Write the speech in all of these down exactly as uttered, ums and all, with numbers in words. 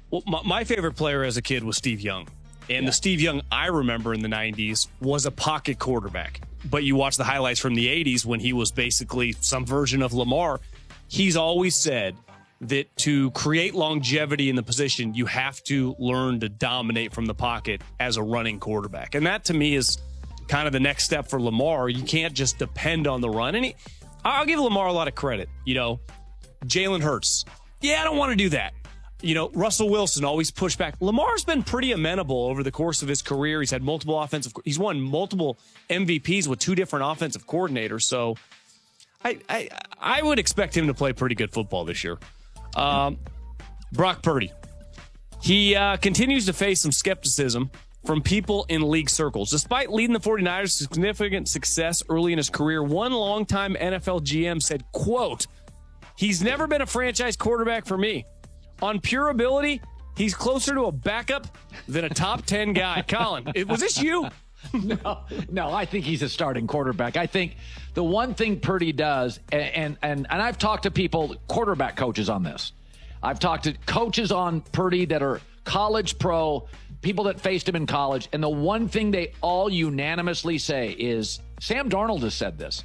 Well, my, my favorite player as a kid was Steve Young. And yeah. the Steve Young I remember in the nineties was a pocket quarterback. But you watch the highlights from the eighties when he was basically some version of Lamar. He's always said that to create longevity in the position, you have to learn to dominate from the pocket as a running quarterback. And that, to me, is kind of the next step for Lamar. You can't just depend on the run. And he, I'll give Lamar a lot of credit. You know, Jalen Hurts. Yeah, I don't want to do that. You know, Russell Wilson always pushed back. Lamar's been pretty amenable over the course of his career. He's had multiple offensive. He's won multiple M V Ps with two different offensive coordinators. So I I, I would expect him to play pretty good football this year. Um, Brock Purdy. He uh, continues to face some skepticism from people in league circles. Despite leading the 49ers to significant success early in his career, one longtime N F L G M said, quote, "He's never been a franchise quarterback for me. On pure ability, he's closer to a backup than a top ten guy." Colin, was this you? No, no, I think he's a starting quarterback. I think the one thing Purdy does, and, and, and I've talked to people, quarterback coaches on this. I've talked to coaches on Purdy that are college pro, people that faced him in college, and the one thing they all unanimously say is, Sam Darnold has said this,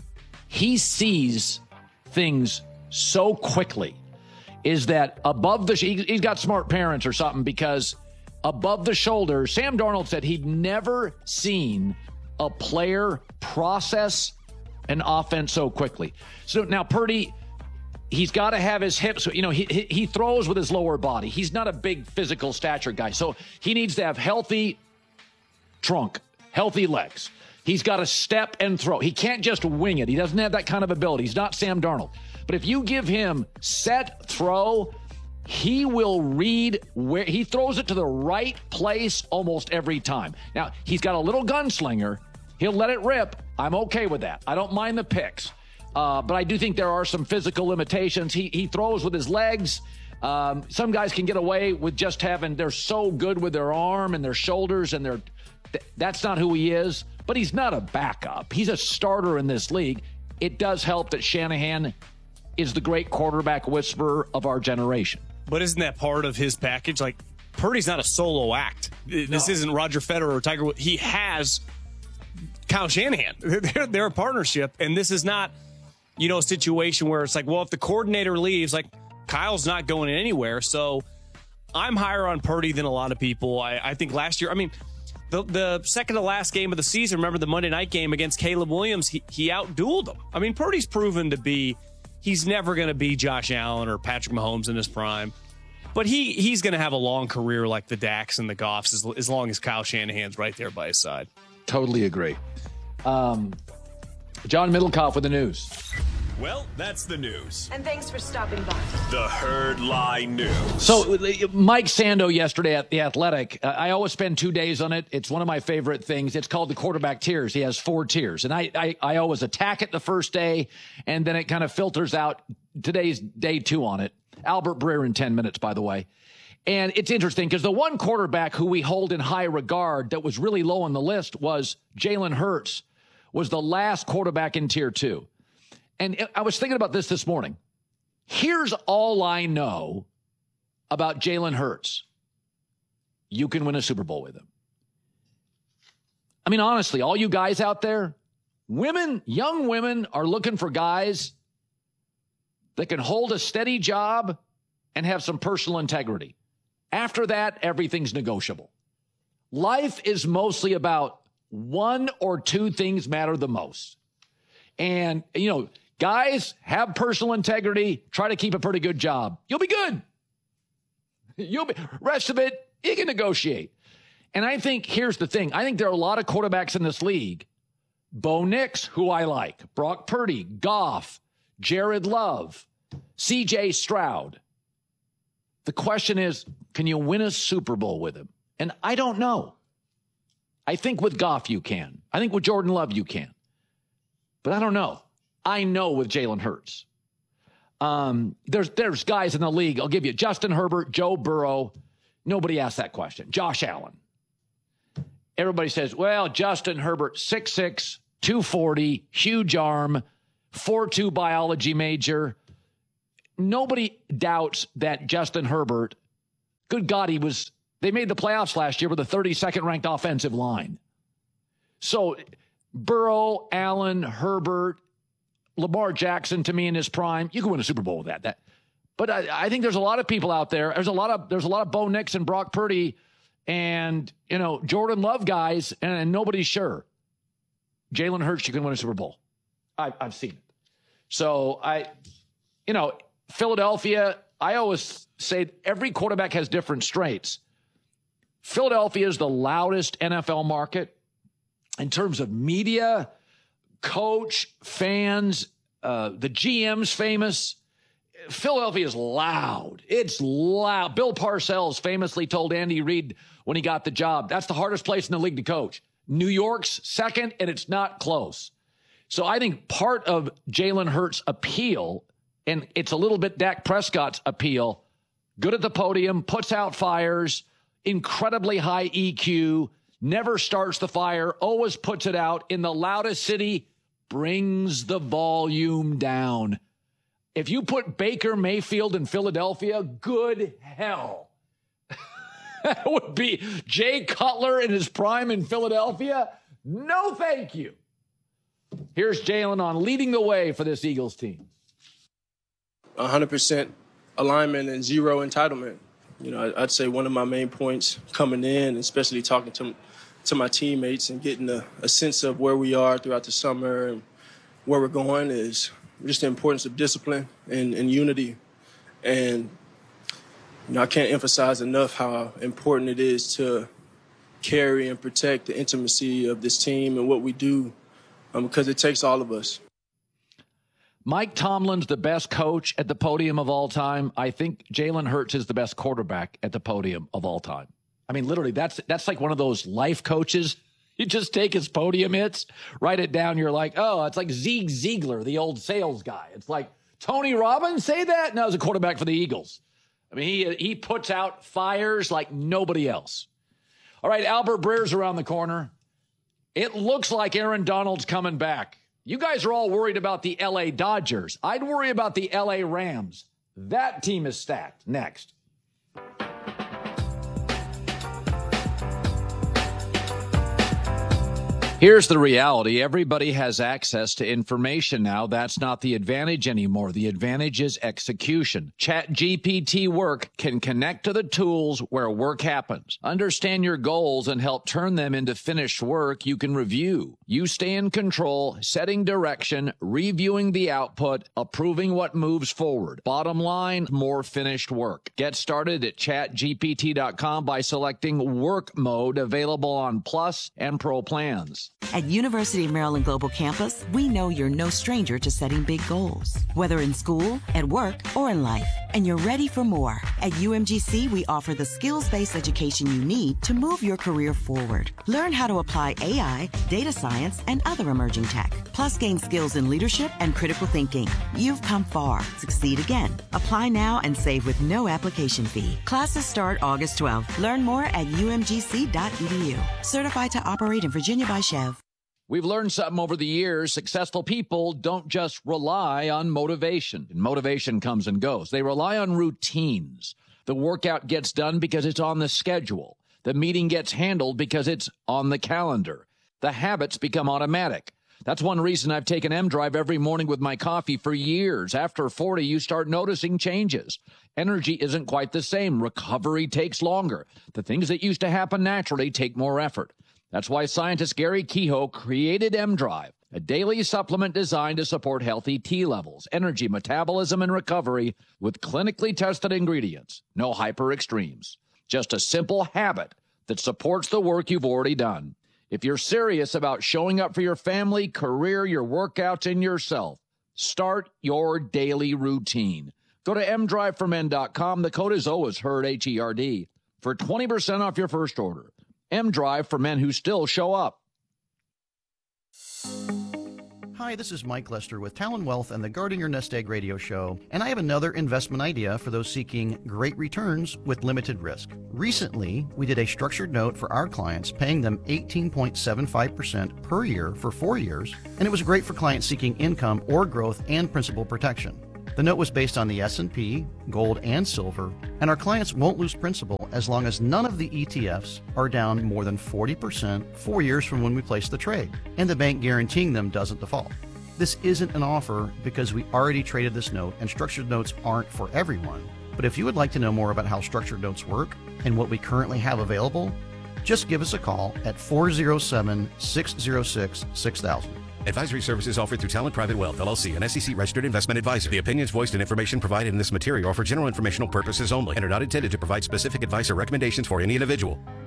he sees things so quickly, is that above the, he, he's got smart parents or something, because above the shoulder, Sam Darnold said he'd never seen a player process an offense so quickly. So now Purdy, he's got to have his hips, you know, he, he he throws with his lower body. He's not a big physical stature guy. So he needs to have healthy trunk, healthy legs. He's got to step and throw. He can't just wing it. He doesn't have that kind of ability. He's not Sam Darnold. But if you give him set, throw, he will read where he throws it to the right place almost every time. Now, he's got a little gunslinger. He'll let it rip. I'm okay with that. I don't mind the picks. Uh, but I do think there are some physical limitations. He he throws with his legs. Um, some guys can get away with just having, they're so good with their arm and their shoulders, and they're, th- that's not who he is. But he's not a backup. He's a starter in this league. It does help that Shanahan is the great quarterback whisperer of our generation. But isn't that part of his package? Like, Purdy's not a solo act. This No. isn't Roger Federer or Tiger Woods. He has Kyle Shanahan. They're, they're a partnership, and this is not, you know, a situation where it's like, well, if the coordinator leaves, like, Kyle's not going anywhere. So I'm higher on Purdy than a lot of people. I, I think last year, I mean, the the second to last game of the season, remember the Monday night game against Caleb Williams, he, he outdueled him. I mean, Purdy's proven to be, he's never going to be Josh Allen or Patrick Mahomes in his prime. But he he's going to have a long career like the Daks and the Goffs as, as long as Kyle Shanahan's right there by his side. Totally agree. Um, John Middlecoff with the news. Well, that's the news. And thanks for stopping by. The Herd Lie News. So Mike Sando yesterday at The Athletic, uh, I always spend two days on it. It's one of my favorite things. It's called the quarterback tiers. He has four tiers. And I, I, I always attack it the first day, and then it kind of filters out. Today's day two on it. Albert Breer in ten minutes, by the way. And it's interesting because the one quarterback who we hold in high regard that was really low on the list was Jalen Hurts, was the last quarterback in tier two. And I was thinking about this this morning. Here's all I know about Jalen Hurts. You can win a Super Bowl with him. I mean, honestly, all you guys out there, women, young women are looking for guys that can hold a steady job and have some personal integrity. After that, everything's negotiable. Life is mostly about one or two things matter the most. And, you know, guys, have personal integrity. Try to keep a pretty good job. You'll be good. You'll be, rest of it, you can negotiate. And I think, here's the thing. I think there are a lot of quarterbacks in this league. Bo Nix, who I like. Brock Purdy, Goff, Jared Love, C J Stroud. The question is, can you win a Super Bowl with him? And I don't know. I think with Goff you can. I think with Jordan Love you can. But I don't know. I know with Jalen Hurts. Um, there's there's guys in the league. I'll give you Justin Herbert, Joe Burrow. Nobody asked that question. Josh Allen. Everybody says, well, Justin Herbert, six six, two forty, huge arm, four two biology major. Nobody doubts that Justin Herbert Good God, he was, they made the playoffs last year with a thirty-second ranked offensive line. So Burrow, Allen, Herbert, Lamar Jackson, to me in his prime, you can win a Super Bowl with that. That, but I, I think there's a lot of people out there. There's a lot of there's a lot of Bo Nix and Brock Purdy and, you know, Jordan Love guys, and, and nobody's sure. Jalen Hurts, you can win a Super Bowl. I, I've seen it. So I, you know, Philadelphia, I always say every quarterback has different strengths. Philadelphia is the loudest N F L market in terms of media, coach, fans, uh, the G M's famous. Philadelphia is loud. It's loud. Bill Parcells famously told Andy Reid when he got the job, that's the hardest place in the league to coach. New York's second, and it's not close. So I think part of Jalen Hurts' appeal, and it's a little bit Dak Prescott's appeal, good at the podium, puts out fires, incredibly high E Q, never starts the fire, always puts it out in the loudest city, brings the volume down. If you put Baker Mayfield in Philadelphia, good hell. That would be Jay Cutler in his prime in Philadelphia. No, thank you. Here's Jalen on leading the way for this Eagles team. one hundred percent alignment and zero entitlement. You know, I'd say one of my main points coming in, especially talking to to my teammates and getting a, a sense of where we are throughout the summer and where we're going, is just the importance of discipline and, and unity. And, you know, I can't emphasize enough how important it is to carry and protect the intimacy of this team and what we do, um, because it takes all of us. Mike Tomlin's the best coach at the podium of all time. I think Jalen Hurts is the best quarterback at the podium of all time. I mean, literally, that's that's like one of those life coaches. You just take his podium hits, write it down. You're like, oh, it's like Zeke Ziegler, the old sales guy. It's like, Tony Robbins, say that? No, he's a quarterback for the Eagles. I mean, he he puts out fires like nobody else. All right, Albert Breer's around the corner. It looks like Aaron Donald's coming back. You guys are all worried about the L A Dodgers. I'd worry about the L A Rams. That team is stacked. Next. Here's the reality. Everybody has access to information now. That's not the advantage anymore. The advantage is execution. ChatGPT Work can connect to the tools where work happens. Understand your goals and help turn them into finished work you can review. You stay in control, setting direction, reviewing the output, approving what moves forward. Bottom line, more finished work. Get started at chat G P T dot com by selecting Work Mode, available on Plus and Pro plans. At University of Maryland Global Campus, we know you're no stranger to setting big goals, whether in school, at work, or in life, and you're ready for more. At U M G C, we offer the skills-based education you need to move your career forward. Learn how to apply A I, data science, and other emerging tech, plus gain skills in leadership and critical thinking. You've come far. Succeed again. Apply now and save with no application fee. Classes start August twelfth. Learn more at U M G C dot E D U. Certified to operate in Virginia by Chev. We've learned something over the years. Successful people don't just rely on motivation. Motivation comes and goes. They rely on routines. The workout gets done because it's on the schedule. The meeting gets handled because it's on the calendar. The habits become automatic. That's one reason I've taken M-Drive every morning with my coffee for years. After forty, you start noticing changes. Energy isn't quite the same. Recovery takes longer. The things that used to happen naturally take more effort. That's why scientist Gary Kehoe created M-Drive, a daily supplement designed to support healthy T levels, energy, metabolism, and recovery with clinically tested ingredients. No hyper extremes. Just a simple habit that supports the work you've already done. If you're serious about showing up for your family, career, your workouts, and yourself, start your daily routine. Go to m drive for men dot com. The code is always HERD, H E R D, for twenty percent off your first order. M-Drive for men who still show up. Hi, this is Mike Lester with Talon Wealth and the Guarding Your Nest Egg radio show, and I have another investment idea for those seeking great returns with limited risk. Recently, we did a structured note for our clients, paying them eighteen point seven five percent per year for four years, and it was great for clients seeking income or growth and principal protection. The note was based on the S and P, gold, and silver, and our clients won't lose principal as long as none of the E T Fs are down more than forty percent four years from when we placed the trade, and the bank guaranteeing them doesn't default. This isn't an offer because we already traded this note, and structured notes aren't for everyone. But if you would like to know more about how structured notes work and what we currently have available, just give us a call at four oh seven, six oh six, six thousand. Advisory services offered through Talent Private Wealth, L L C, an S E C-registered investment advisor. The opinions voiced and information provided in this material are for general informational purposes only and are not intended to provide specific advice or recommendations for any individual.